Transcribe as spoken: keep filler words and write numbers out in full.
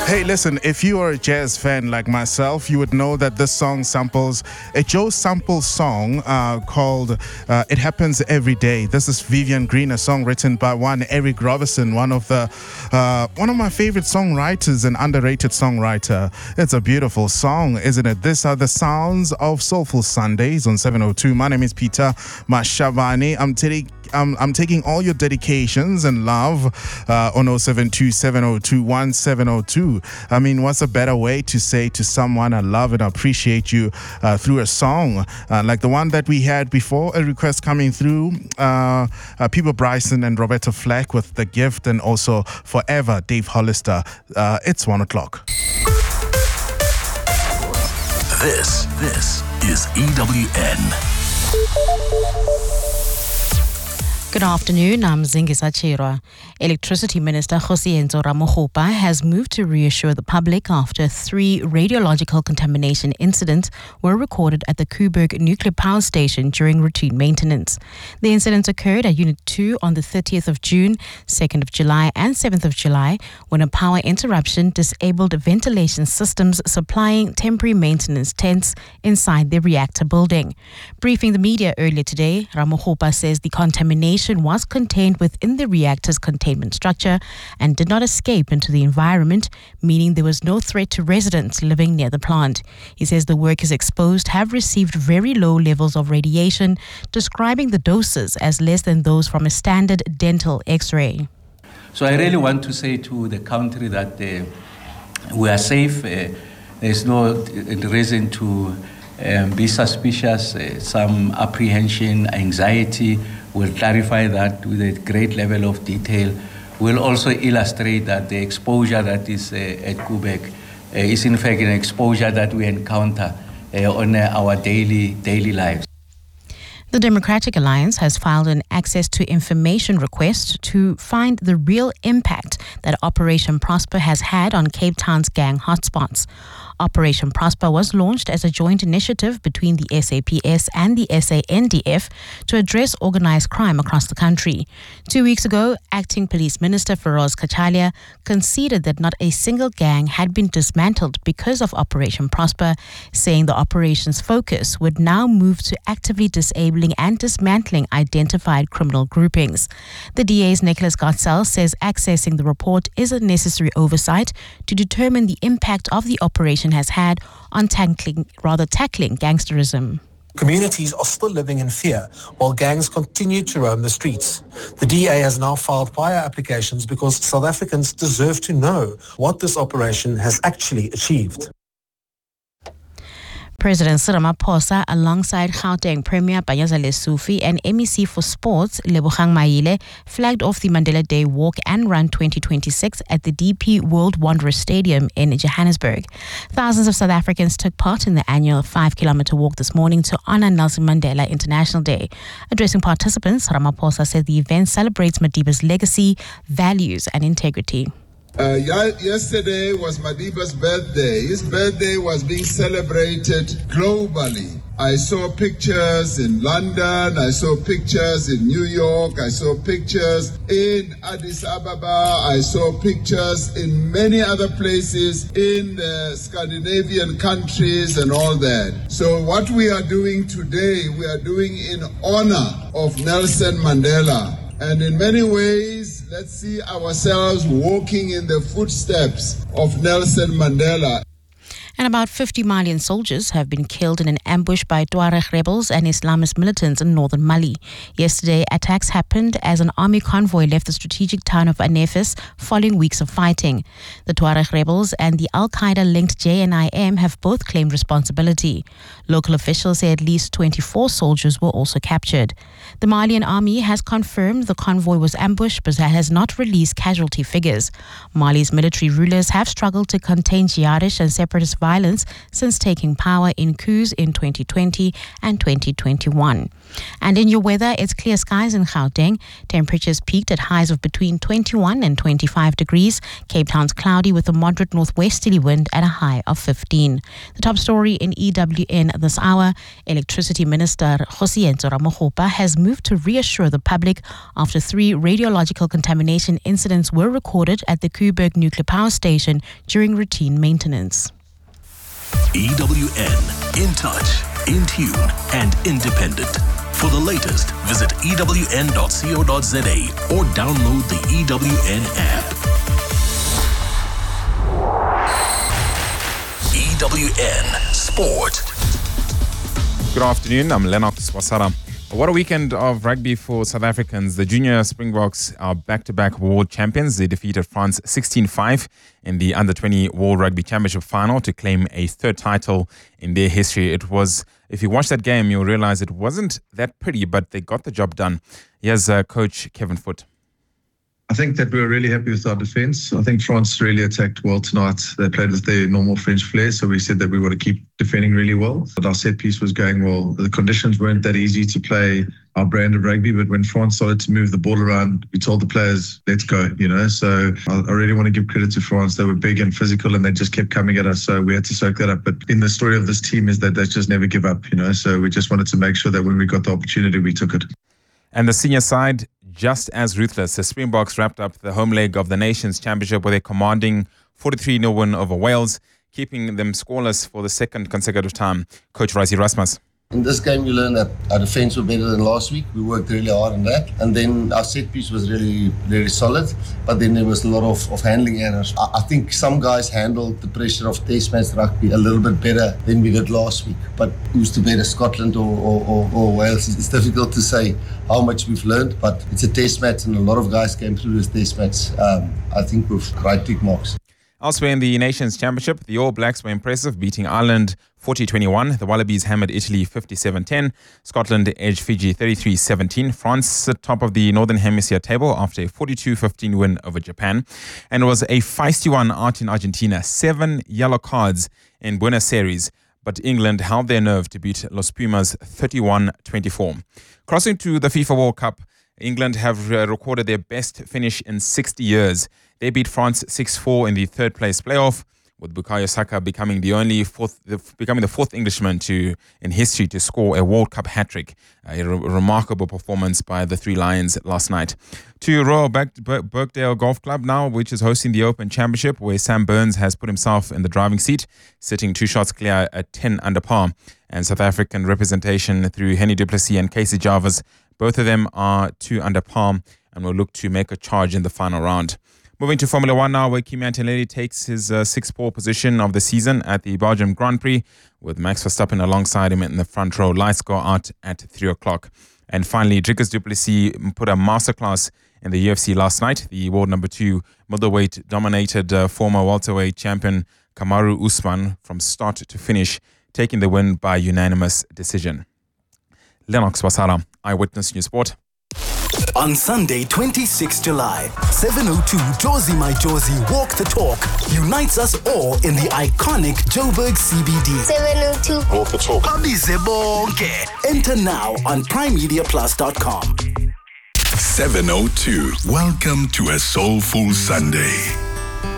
Hey, listen, if you are a jazz fan like myself, you would know that this song samples a Joe Sample song uh, called uh, It Happens Every Day. This is Vivian Green, a song written by one Eric Robertson, one of the uh, one of my favorite songwriters, an underrated songwriter. It's a beautiful song, isn't it? These are the sounds of Soulful Sundays on seven oh two. My name is Peter Mashavani. I'm taking I'm, I'm taking all your dedications and love uh, on oh seven two, seven oh two, one seven oh two. I mean, what's a better way to say to someone I love and appreciate you uh, through a song uh, like the one that we had before, a request coming through, uh, uh, Peter Bryson and Roberta Flack with The Gift, and also Forever, Dave Hollister. Uh, it's one o'clock. This, this is E W N. Good afternoon, I'm Zingisa Chirwa. Electricity Minister Kgosientsho Ramokgopa has moved to reassure the public after three radiological contamination incidents were recorded at the Koeberg Nuclear Power Station during routine maintenance. The incidents occurred at Unit two on the thirtieth of June, second of July and seventh of July when a power interruption disabled ventilation systems supplying temporary maintenance tents inside the reactor building. Briefing the media earlier today, Ramokgopa says the contamination was contained within the reactor's containment structure and did not escape into the environment, meaning there was no threat to residents living near the plant. He says the workers exposed have received very low levels of radiation, describing the doses as less than those from a standard dental X-ray. So I really want to say to the country that uh, we are safe. Uh, there's no reason to um, be suspicious, uh, some apprehension, anxiety. We'll clarify that with a great level of detail. We'll also illustrate that the exposure that is uh, at Koeberg uh, is in fact an exposure that we encounter uh, on uh, our daily daily lives. The Democratic Alliance has filed an access to information request to find the real impact that Operation Prosper has had on Cape Town's gang hotspots. Operation Prosper was launched as a joint initiative between the S A P S and the S A N D F to address organized crime across the country. Two weeks ago, Acting Police Minister Feroz Kachalia conceded that not a single gang had been dismantled because of Operation Prosper, saying the operation's focus would now move to actively disabling and dismantling identified criminal groupings. The D A's Nicholas Gottsell says accessing the report is a necessary oversight to determine the impact of the operation has had on tackling, rather tackling gangsterism. Communities are still living in fear while gangs continue to roam the streets. The D A has now filed fire applications because South Africans deserve to know what this operation has actually achieved. President Cyril Ramaphosa, alongside Gauteng Premier Panyaza Lesufi and M E C for Sports Lebogang Maile, flagged off the Mandela Day Walk and Run twenty twenty-six at the D P World Wanderers Stadium in Johannesburg. Thousands of South Africans took part in the annual five-kilometer walk this morning to honor Nelson Mandela International Day. Addressing participants, Ramaphosa said the event celebrates Madiba's legacy, values and integrity. Uh, yesterday was Madiba's birthday. His birthday was being celebrated globally. I saw pictures in London, I saw pictures in New York, I saw pictures in Addis Ababa, I saw pictures in many other places in the Scandinavian countries and all that. So what we are doing today, we are doing in honor of Nelson Mandela. And in many ways, let's see ourselves walking in the footsteps of Nelson Mandela. And about fifty Malian soldiers have been killed in an ambush by Tuareg rebels and Islamist militants in northern Mali. Yesterday, attacks happened as an army convoy left the strategic town of Anefis following weeks of fighting. The Tuareg rebels and the Al-Qaeda-linked J N I M have both claimed responsibility. Local officials say at least twenty-four soldiers were also captured. The Malian army has confirmed the convoy was ambushed but has not released casualty figures. Mali's military rulers have struggled to contain jihadist and separatist violence violence since taking power in coups in twenty twenty and twenty twenty-one. And in your weather, it's clear skies in Gauteng. Temperatures peaked at highs of between twenty-one and twenty-five degrees. Cape Town's cloudy with a moderate northwesterly wind at a high of fifteen. The top story in E W N this hour, Electricity Minister Kgosientsho Ramokgopa has moved to reassure the public after three radiological contamination incidents were recorded at the Koeberg Nuclear Power Station during routine maintenance. E W N, in touch, in tune, and independent. For the latest, visit E W N dot co dot za or download the E W N app. E W N Sport. Good afternoon, I'm Lennox Wasara. What a weekend of rugby for South Africans. The junior Springboks are back-to-back world champions. They defeated France sixteen five in the under twenty World Rugby Championship final to claim a third title in their history. It was, if you watch that game, you'll realize it wasn't that pretty, but they got the job done. Here's uh, Coach Kevin Foot. I think that we were really happy with our defence. I think France really attacked well tonight. They played with their normal French flair, so we said that we want to keep defending really well. But our set piece was going well. The conditions weren't that easy to play our brand of rugby, but when France started to move the ball around, we told the players, let's go, you know. So I, I really want to give credit to France. They were big and physical and they just kept coming at us, so we had to soak that up. But in the story of this team is that they just never give up, you know. So we just wanted to make sure that when we got the opportunity, we took it. And the senior side, just as ruthless. The Springboks wrapped up the home leg of the Nations Championship with a commanding forty-three nil win over Wales, keeping them scoreless for the second consecutive time. Coach Rassie Erasmus. In this game, you learn that our defence were better than last week. We worked really hard on that. And then our set piece was really, really solid. But then there was a lot of, of handling errors. I, I think some guys handled the pressure of test match rugby a little bit better than we did last week. But who's to better, Scotland or, or, or, or Wales? It's difficult to say how much we've learned. But it's a test match and a lot of guys came through this test match, um, I think, with right tick marks. Elsewhere in the Nations Championship, the All Blacks were impressive, beating Ireland forty twenty-one. The Wallabies hammered Italy fifty-seven ten. Scotland edged Fiji thirty-three seventeen. France sit top of the Northern Hemisphere table after a forty-two fifteen win over Japan. And it was a feisty one out in Argentina. Seven yellow cards in Buenos Aires. But England held their nerve to beat Los Pumas thirty-one twenty-four. Crossing to the FIFA World Cup, England have uh, recorded their best finish in sixty years. They beat France six four in the third place playoff, with Bukayo Saka becoming the only fourth, the, becoming the fourth Englishman to in history to score a World Cup hat-trick. A re- remarkable performance by the Three Lions last night. To Royal Berk- Berk- Birkdale Golf Club now, which is hosting the Open Championship, where Sam Burns has put himself in the driving seat, sitting two shots clear at ten under par. And South African representation through Henny du Plessis and Casey Jarvis, both of them are two under par and will look to make a charge in the final round. Moving to Formula One now, where Kimi Antonelli takes his uh, sixth pole position of the season at the Belgium Grand Prix, with Max Verstappen alongside him in the front row. Lights go out at three o'clock. And finally, Dricus du Plessis put a masterclass in the U F C last night. The world number two middleweight dominated uh, former welterweight champion Kamaru Usman from start to finish, taking the win by unanimous decision. Lennox Wasara, Eyewitness News Sport. On Sunday, twenty-sixth of July, seven oh two Jozi My Jozi Walk the Talk unites us all in the iconic Joburg C B D. seven oh two Walk the Talk. Abize bonke. Enter now on prime media plus dot com. seven oh two. Welcome to a soulful Sunday.